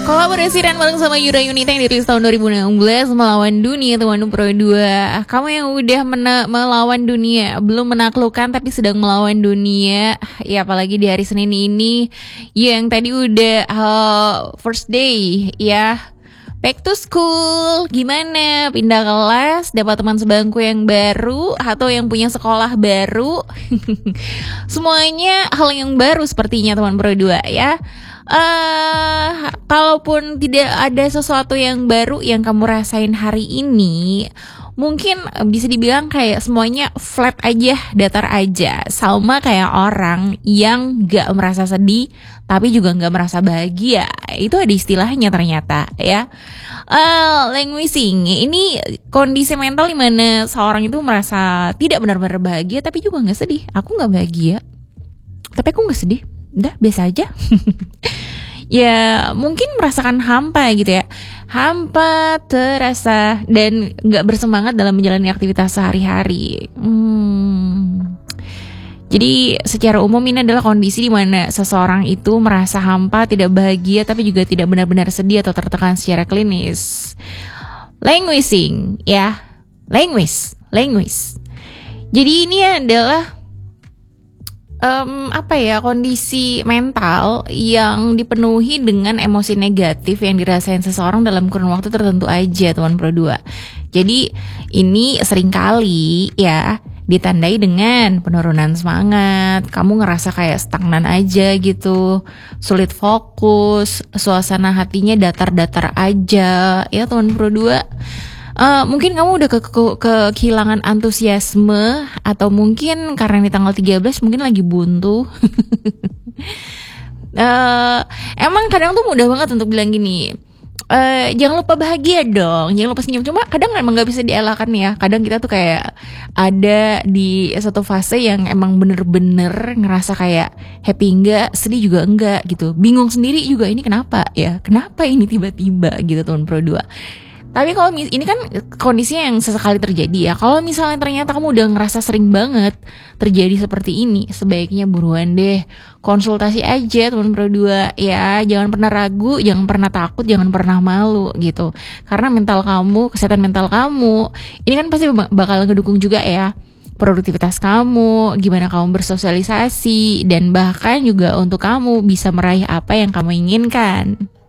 Kolaborasi dan bareng sama Yura Yunita yang dirilis tahun 2016 melawan dunia teman Pro 2. Kamu yang udah melawan dunia, belum menaklukkan tapi sedang melawan dunia. Ya apalagi di hari Senin ini yang tadi udah first day ya. Back to school, gimana? Pindah kelas, dapat teman sebangku yang baru atau yang punya sekolah baru? Semuanya hal yang baru sepertinya teman Pro 2 ya. Kalaupun tidak ada sesuatu yang baru yang kamu rasain hari ini, mungkin bisa dibilang kayak semuanya flat aja, datar aja. Sama kayak orang yang gak merasa sedih tapi juga gak merasa bahagia. Itu ada istilahnya ternyata ya. Languishing ini kondisi mental dimana seorang itu merasa tidak benar-benar bahagia tapi juga gak sedih. Aku gak bahagia tapi aku gak sedih, udah biasa aja. Ya mungkin merasakan hampa gitu ya, hampa terasa dan gak bersemangat dalam menjalani aktivitas sehari-hari. Jadi secara umum ini adalah kondisi di mana seseorang itu merasa hampa, tidak bahagia, tapi juga tidak benar-benar sedih atau tertekan secara klinis. Languishing, ya, languish. Jadi ini adalah kondisi mental yang dipenuhi dengan emosi negatif yang dirasain seseorang dalam kurun waktu tertentu aja, teman Pro 2. Jadi ini seringkali ya ditandai dengan penurunan semangat, kamu ngerasa kayak stagnan aja gitu, sulit fokus, suasana hatinya datar-datar aja, ya teman Pro 2. Mungkin kamu udah kehilangan antusiasme, atau mungkin karena ini tanggal 13 mungkin lagi buntu. Emang kadang tuh mudah banget untuk bilang gini, jangan lupa bahagia dong, jangan lupa senyum. Cuma kadang emang gak bisa dielakkan ya. Kadang kita tuh kayak ada di satu fase yang emang bener-bener ngerasa kayak happy enggak, sedih juga enggak gitu, bingung sendiri juga, ini kenapa ya, kenapa ini tiba-tiba gitu teman Pro 2. Tapi kalau ini kan kondisinya yang sesekali terjadi ya. Kalau misalnya ternyata kamu udah ngerasa sering banget terjadi seperti ini, sebaiknya buruan deh konsultasi aja teman Pro 2 ya. Jangan pernah ragu, jangan pernah takut, jangan pernah malu gitu. Karena mental kamu, kesehatan mental kamu ini kan pasti bakal ngedukung juga ya produktivitas kamu, gimana kamu bersosialisasi, dan bahkan juga untuk kamu bisa meraih apa yang kamu inginkan.